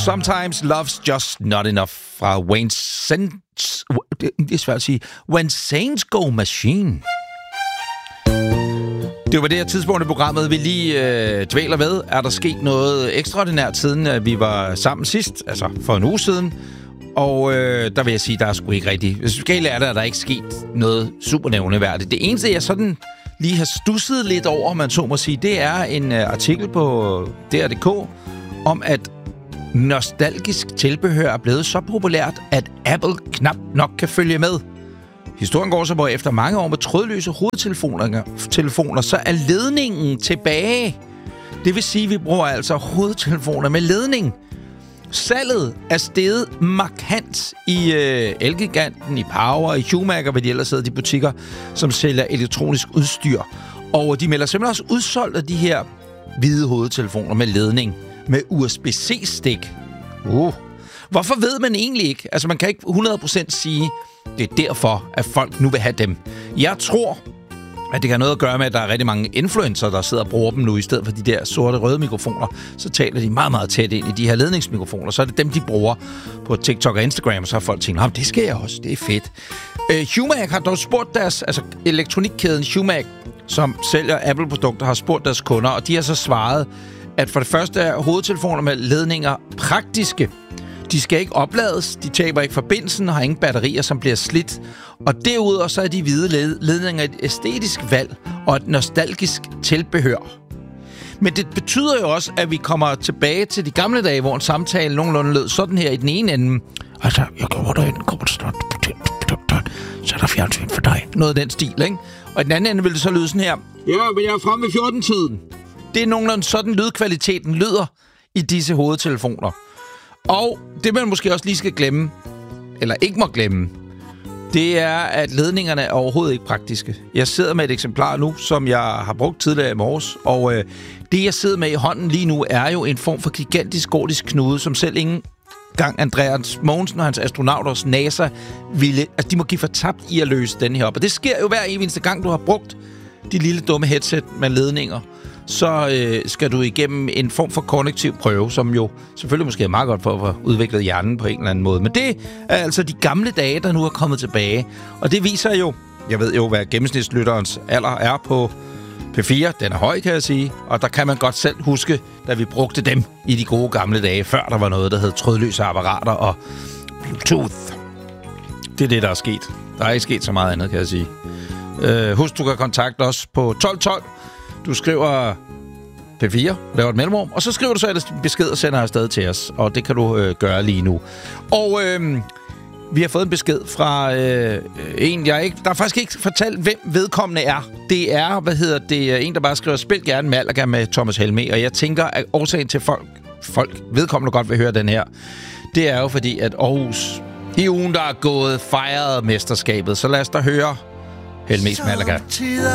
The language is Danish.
Sometimes Love's Just Not Enough fra Wayne Saints... Det er svært at sige. When Saints Go Machine. Det var det her tidspunkt i programmet, vi lige dvæler ved. Er der sket noget ekstraordinært siden vi var sammen sidst? Altså for en uge siden. Og der vil jeg sige, der er sgu ikke rigtigt. Hvis vi skal helt ærligt, er der ikke sket noget super nævneværdigt. Det eneste, jeg sådan lige har stusset lidt over, man så må sige, det er en artikel på DR.dk om, at nostalgisk tilbehør er blevet så populært, at Apple knap nok kan følge med. Historien går så på, efter mange år med trådløse hovedtelefoner, så er ledningen tilbage. Det vil sige, at vi bruger altså hovedtelefoner med ledning. Salget er steget markant i Elgiganten, i Power, i Schumacher, hvad de ellers hedder, de butikker, som sælger elektronisk udstyr. Og de melder simpelthen også udsolgt af de her hvide hovedtelefoner med ledning, med USB-C-stik. Hvorfor ved man egentlig ikke? Altså, man kan ikke 100% sige, det er derfor, at folk nu vil have dem. Jeg tror, at det kan have noget at gøre med, at der er rigtig mange influencer, der sidder og bruger dem nu, i stedet for de der sorte-røde mikrofoner. Så taler de meget, meget tæt ind i de her ledningsmikrofoner. Så er det dem, de bruger på TikTok og Instagram, og så har folk tænkt, det skal jeg også, det er fedt. Schumacher har dog spurgt deres, altså elektronikkæden Schumacher, som sælger Apple-produkter, har spurgt deres kunder, og de har så svaret, at for det første er hovedtelefoner med ledninger praktiske. De skal ikke oplades, de taber ikke forbindelsen og har ingen batterier, som bliver slidt. Og derudover så er de hvide ledninger et æstetisk valg og et nostalgisk tilbehør. Men det betyder jo også, at vi kommer tilbage til de gamle dage, hvor en samtale nogenlunde lød sådan her i den ene ende. Altså, jeg kommer derind, kommer der snart, så er der fjernsyn for dig. Noget af den stil, ikke? Og i den anden ende vil det så lyde sådan her. Ja, men jeg er fremme ved 14-tiden. Det er nogenlunde sådan lydkvaliteten lyder i disse hovedtelefoner. Og det, man måske også lige skal glemme, eller ikke må glemme, det er, at ledningerne er overhovedet ikke praktiske. Jeg sidder med et eksemplar nu, som jeg har brugt tidligere i morges, og det, jeg sidder med i hånden lige nu, er jo en form for gigantisk gordisk knude, som selv ingen gang Andreas Mogensen og hans astronauters NASA ville, at de må give for tabt i at løse den her op. Og det sker jo hver eneste gang, du har brugt de lille dumme headset med ledninger. Så skal du igennem en form for kognitiv prøve, som jo selvfølgelig måske er meget godt for at få udviklet hjernen på en eller anden måde. Men det er altså de gamle dage, der nu er kommet tilbage. Og det viser jo, jeg ved jo, hvad gennemsnitslytterens alder er på P4. Den er høj, kan jeg sige. Og der kan man godt selv huske, da vi brugte dem i de gode gamle dage, før der var noget, der hed trådløse apparater og Bluetooth. Det er det, der er sket. Der er ikke sket så meget andet, kan jeg sige. Husk, du kan kontakte os på 1212. Du skriver P4, laver et mellemrum, og så skriver du så ellers besked og sender afsted til os. Og det kan du gøre lige nu. Og vi har fået en besked fra en, der har faktisk ikke fortalt, hvem vedkommende er. Det er, en, der bare skriver, spil gerne Malaga med Thomas Helmig. Og jeg tænker, at årsagen til folk vedkommende godt vil høre den her, det er jo fordi, at Aarhus i ugen, der er gået, fejrede mesterskabet. Så lad os da høre Helmigs Malaga.